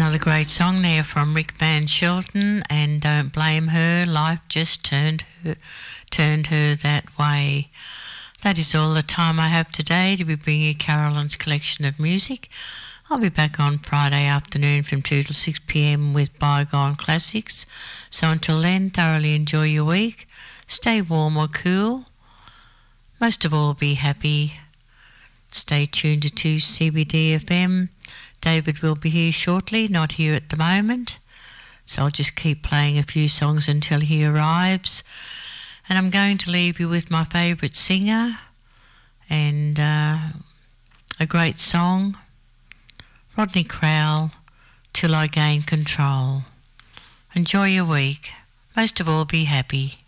Another great song there from Rick Van Shelton, and Don't Blame Her, Life Just turned her that way. That is all the time I have today to be bringing you Carolyn's collection of music. I'll be back on Friday afternoon from 2 till 6 p.m. with Bygone Classics. So until then, thoroughly enjoy your week. Stay warm or cool. Most of all, be happy. Stay tuned to 2CBD FM. David will be here shortly, not here at the moment. So I'll just keep playing a few songs until he arrives. And I'm going to leave you with my favourite singer and a great song, Rodney Crowell, Till I Gain Control. Enjoy your week. Most of all, be happy.